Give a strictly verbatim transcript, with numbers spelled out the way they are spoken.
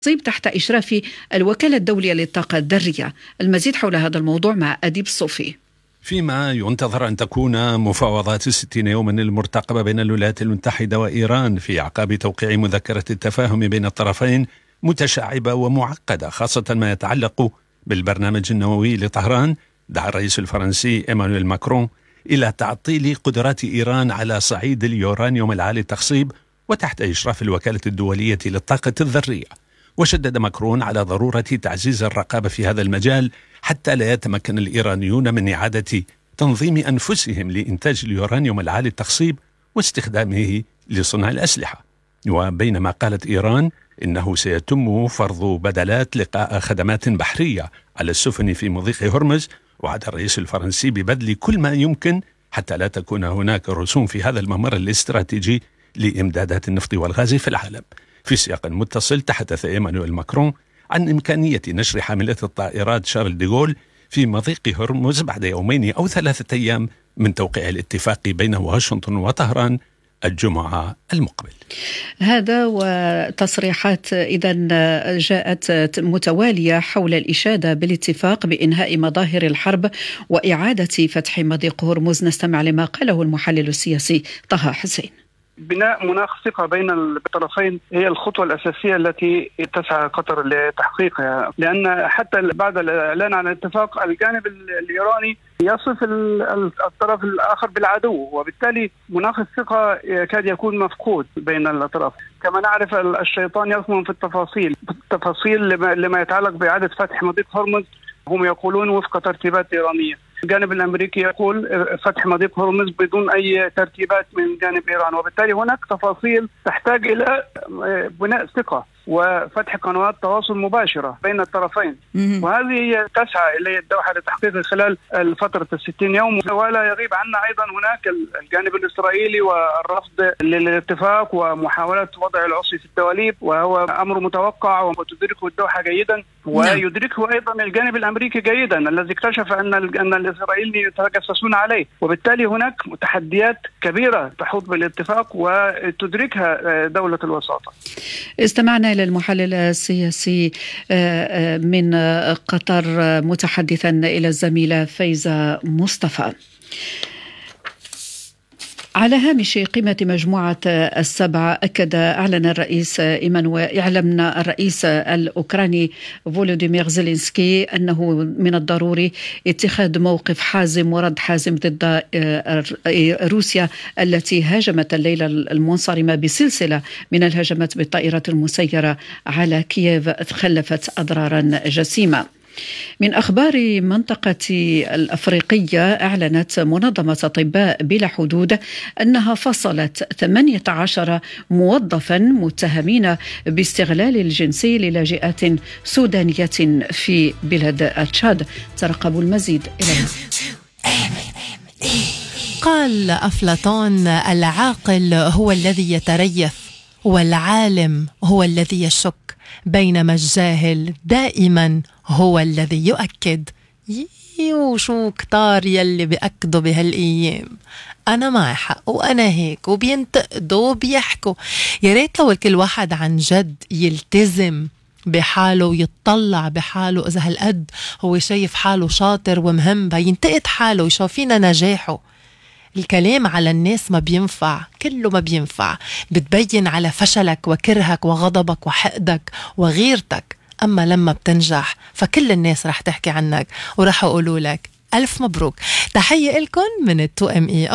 تصيب تحت إشراف الوكالة الدولية للطاقة الذرية. المزيد حول هذا الموضوع مع أديب الصوفي. فيما ينتظر أن تكون مفاوضات الستين يوما المرتقبة بين الولايات المتحدة وإيران في أعقاب توقيع مذكرة التفاهم بين الطرفين متشعبة ومعقدة، خاصة ما يتعلق بالبرنامج النووي لطهران، دعا الرئيس الفرنسي إيمانويل ماكرون إلى تعطيل قدرات إيران على صعيد اليورانيوم العالي التخصيب وتحت إشراف الوكالة الدولية للطاقة الذرية. وشدد ماكرون على ضرورة تعزيز الرقابة في هذا المجال حتى لا يتمكن الإيرانيون من إعادة تنظيم أنفسهم لإنتاج اليورانيوم العالي التخصيب واستخدامه لصنع الأسلحة. وبينما قالت إيران إنه سيتم فرض بدلات لقاء خدمات بحرية على السفن في مضيق هرمز، وعد الرئيس الفرنسي ببذل كل ما يمكن حتى لا تكون هناك رسوم في هذا الممر الاستراتيجي لإمدادات النفط والغاز في العالم. في سياق متصل تحدث إيمانويل ماكرون عن إمكانية نشر حاملة الطائرات شارل ديغول في مضيق هرمز بعد يومين أو ثلاثة أيام من توقيع الاتفاق بين واشنطن وطهران الجمعة المقبل. هذا وتصريحات إذن جاءت متوالية حول الإشادة بالاتفاق بإنهاء مظاهر الحرب وإعادة فتح مضيق هرمز. نستمع لما قاله المحلل السياسي طه حسين. بناء مناخ ثقة بين الطرفين هي الخطوة الأساسية التي تسعى قطر لتحقيقها، لأن حتى بعد الإعلان عن الاتفاق الجانب الإيراني يصف الطرف الآخر بالعدو، وبالتالي مناخ الثقة يكاد يكون مفقود بين الأطراف. كما نعرف الشيطان يكمن في التفاصيل التفاصيل لما يتعلق بإعادة فتح مضيق هرمز. هم يقولون وفق ترتيبات إيرانية، الجانب الأمريكي يقول فتح مضيق هرمز بدون أي ترتيبات من جانب إيران، وبالتالي هناك تفاصيل تحتاج إلى بناء ثقة وفتح قنوات تواصل مباشرة بين الطرفين، وهذه تسعى إليه الدوحة لتحقيقه خلال فترة الستين يوم. ولا يغيب عنا أيضا هناك الجانب الإسرائيلي والرفض للاتفاق ومحاولة وضع العصي في الدواليب، وهو أمر متوقع وتدركه الدوحة جيدا، ويدركه أيضا الجانب الأمريكي جيدا الذي اكتشف أن أن الإسرائيليين يتجسسون عليه. وبالتالي هناك تحديات كبيرة تحوط بالاتفاق وتدركها دولة الوساطة. استمعنا إلى المحلل السياسي من قطر متحدثا إلى الزميلة فايزة مصطفى. على هامش قمة مجموعة السبعة أكد أعلن الرئيس إيمانويل أعلن الرئيس الأوكراني فولوديمير زيلينسكي أنه من الضروري اتخاذ موقف حازم ورد حازم ضد روسيا التي هاجمت الليلة المنصرمة بسلسلة من الهجمات بالطائرات المسيرة على كييف خلفت أضرارا جسيمة. من أخبار منطقة الأفريقية، أعلنت منظمة أطباء بلا حدود أنها فصلت ثمانية عشر موظفا متهمين باستغلال الجنسي للاجئات سودانية في بلاد تشاد. ترقبوا المزيد إلى قال أفلاطون: العاقل هو الذي يتريث والعالم هو الذي يشك، بينما الجاهل دائما هو الذي يؤكد. وشو كتار يلي بيأكدوا بهالأيام، أنا معي حق وأنا هيك، وبينتقدوا وبيحكوا. يا ريت لو كل واحد عن جد يلتزم بحاله ويتطلع بحاله، إذا هالقد هو شايف حاله شاطر ومهم بينتقد حاله ويشوف فينا نجاحه. الكلام على الناس ما بينفع، كله ما بينفع، بتبين على فشلك وكرهك وغضبك وحقدك وغيرتك. أما لما بتنجح فكل الناس رح تحكي عنك ورح يقولوا لك ألف مبروك. تحية لكم من التو ام اي.